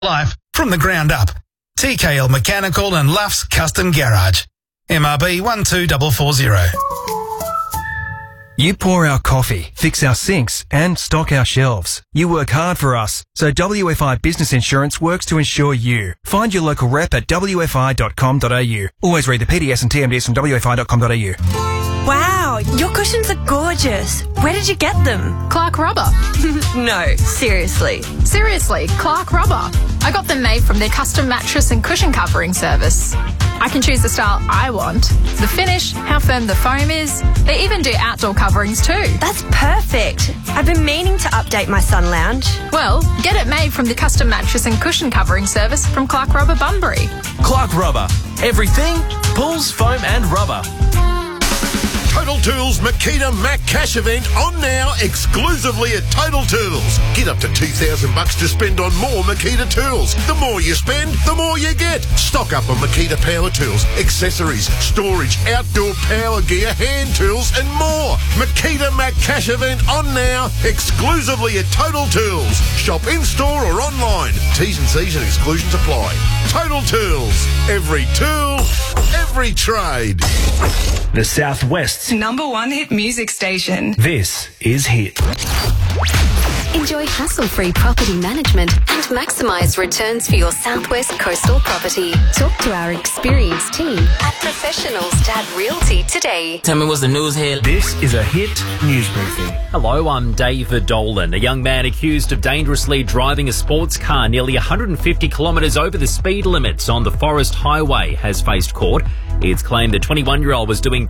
life from the ground up. TKL Mechanical and Luff's Custom Garage. MRB 12440. You pour our coffee, fix our sinks, and stock our shelves. You work hard for us, so WFI Business Insurance works to insure you. Find your local rep at wfi.com.au. Always read the PDS and TMDs from wfi.com.au. Wow, your cushions are gorgeous. Where did you get them? Clark Rubber. No, seriously. Seriously, Clark Rubber. I got them made from their custom mattress and cushion covering service. I can choose the style I want, the finish, how firm the foam is. They even do outdoor coverings too. That's perfect. I've been meaning to update my sun lounge. Well, get it made from the custom mattress and cushion covering service from Clark Rubber Bunbury. Clark Rubber. Everything, pulls, foam and rubber. Total Tools Makita Mac Cash event on now exclusively at Total Tools. Get up to $2,000 to spend on more Makita tools. The more you spend, the more you get. Stock up on Makita power tools, accessories, storage, outdoor power gear, hand tools and more. Makita Mac Cash event on now exclusively at Total Tools. Shop in-store or online. T's and C's and exclusions apply. Total Tools. Every tool, every trade. The Southwest's #1 hit music station. This is Hit. Enjoy hassle-free property management and maximise returns for your Southwest coastal property. Talk to our experienced team at Professionals Dad Realty today. Tell me what's the news here. This is a Hit news briefing. Hello, I'm David Dolan. A young man accused of dangerously driving a sports car nearly 150 kilometres over the speed limits on the Forest Highway has faced court. It's claimed the 21-year-old was doing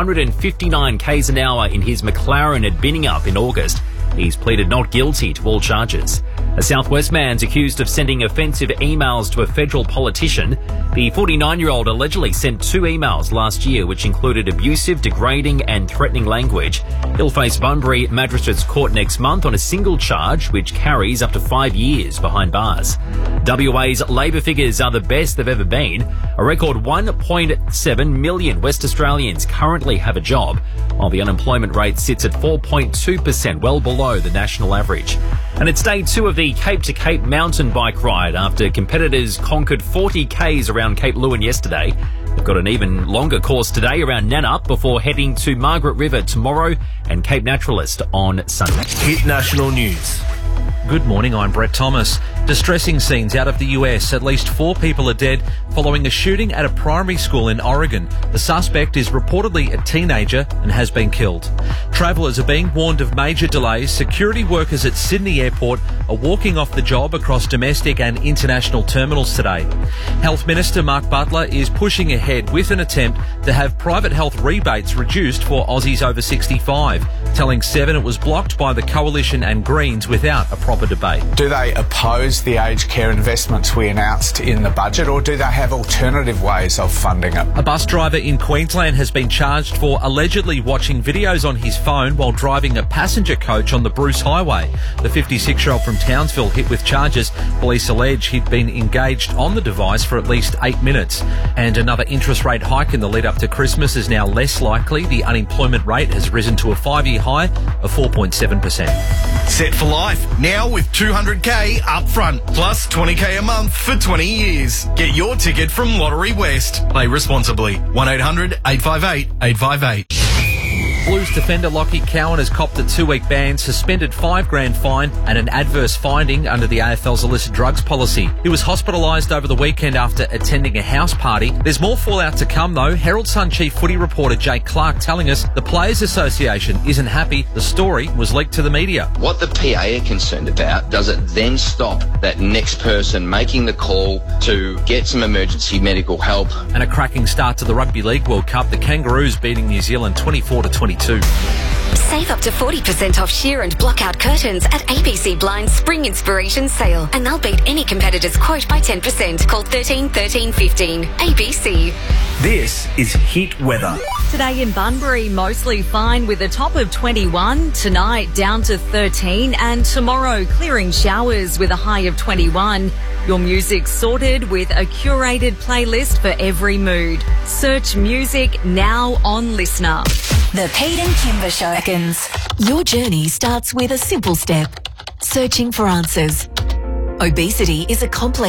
259 k's an hour in his McLaren at Binningup in August. He's pleaded not guilty to all charges. A Southwest man's accused of sending offensive emails to a federal politician. The 49-year-old allegedly sent 2 emails last year which included abusive, degrading and threatening language. He'll face Bunbury Magistrates Court next month on a single charge which carries up to 5 years behind bars. WA's labour figures are the best they've ever been. A record 1.7 million West Australians currently have a job, while the unemployment rate sits at 4.2%, well below the national average. And it's day 2 of the Cape to Cape mountain bike ride after competitors conquered 40 k's around Cape Leeuwin yesterday. They've got an even longer course today around Nannup before heading to Margaret River tomorrow and Cape Naturalist on Sunday. Hit National News. Good morning, I'm Brett Thomas. Distressing scenes out of the US. At least 4 people are dead following a shooting at a primary school in Oregon. The suspect is reportedly a teenager and has been killed. Travellers are being warned of major delays. Security workers at Sydney Airport are walking off the job across domestic and international terminals today. Health Minister Mark Butler is pushing ahead with an attempt to have private health rebates reduced for Aussies over 65, telling Seven it was blocked by the Coalition and Greens without a proper debate. Do they oppose the aged care investments we announced in the budget, or do they have alternative ways of funding it? A bus driver in Queensland has been charged for allegedly watching videos on his phone while driving a passenger coach on the Bruce Highway. The 56-year-old from Townsville hit with charges. Police allege he'd been engaged on the device for at least 8 minutes. And another interest rate hike in the lead up to Christmas is now less likely. The unemployment rate has risen to a 5-year high of 4.7%. Set for life, now with $200k up front, plus $20k a month for 20 years. Get your ticket from Lottery West. Play responsibly. 1-800-858-858. Blues defender Lockie Cowan has copped a 2-week ban, suspended $5,000 fine and an adverse finding under the AFL's illicit drugs policy. He was hospitalised over the weekend after attending a house party. There's more fallout to come though. Herald Sun chief footy reporter Jake Clark telling us the Players Association isn't happy. The story was leaked to the media. What the PA are concerned about, does it then stop that next person making the call to get some emergency medical help? And a cracking start to the Rugby League World Cup. The Kangaroos beating New Zealand 24-22. Save up to 40% off sheer and blockout curtains at ABC Blind's Spring Inspiration Sale, and they'll beat any competitor's quote by 10%. Call 13 13 15. ABC. This is Hit Weather. Today in Bunbury, mostly fine with a top of 21. Tonight, down to 13. And tomorrow, clearing showers with a high of 21. Your music sorted with a curated playlist for every mood. Search music now on Listener. The Pete and Kimber Show. Your journey starts with a simple step. Searching for answers. Obesity is a complex